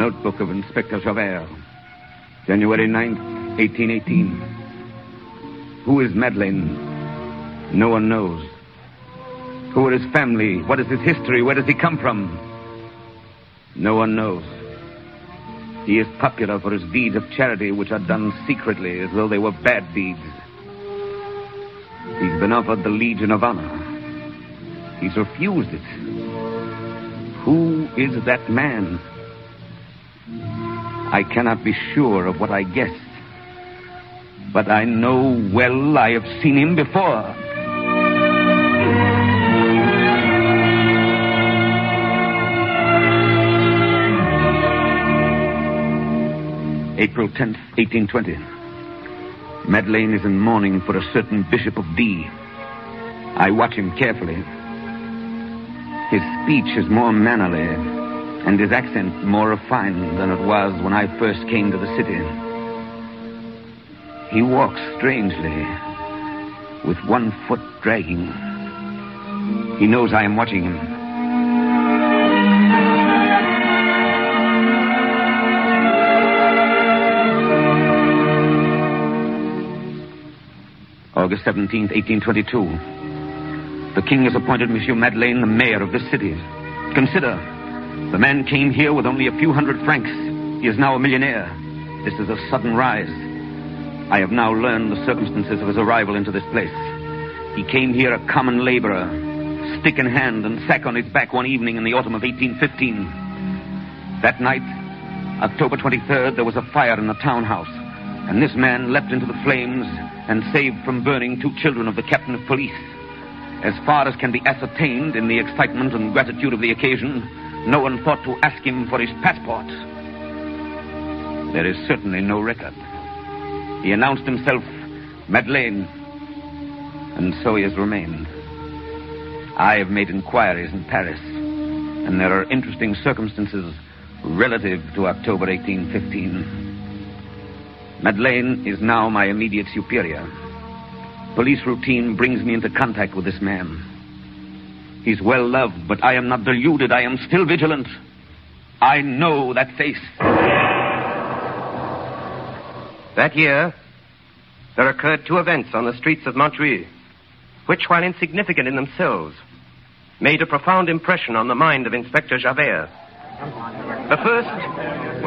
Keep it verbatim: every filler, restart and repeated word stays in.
Notebook of Inspector Javert. January ninth, eighteen eighteen. Who is Madeleine? No one knows. Who are his family? What is his history? Where does he come from? No one knows. He is popular for his deeds of charity, which are done secretly as though they were bad deeds. He's been offered the Legion of Honor. He's refused it. Who is that man? I cannot be sure of what I guessed. But I know well I have seen him before. April tenth, eighteen twenty. Madeleine is in mourning for a certain Bishop of D. I watch him carefully. His speech is more mannerly, and his accent more refined than it was when I first came to the city. He walks strangely, with one foot dragging. He knows I am watching him. August seventeenth, eighteen twenty-two. The king has appointed Monsieur Madeleine the mayor of this city. Consider, the man came here with only a few hundred francs. He is now a millionaire. This is a sudden rise. I have now learned the circumstances of his arrival into this place. He came here a common laborer, stick in hand and sack on his back one evening in the autumn of eighteen fifteen. That night, October twenty-third, there was a fire in the townhouse, and this man leapt into the flames and saved from burning two children of the captain of police. As far as can be ascertained in the excitement and gratitude of the occasion, no one thought to ask him for his passport. There is certainly no record. He announced himself Madeleine, and so he has remained. I have made inquiries in Paris, and there are interesting circumstances relative to October eighteen fifteen. Madeleine is now my immediate superior. Police routine brings me into contact with this man. He's well loved, but I am not deluded. I am still vigilant. I know that face. That year, there occurred two events on the streets of Montreuil, which, while insignificant in themselves, made a profound impression on the mind of Inspector Javert. The first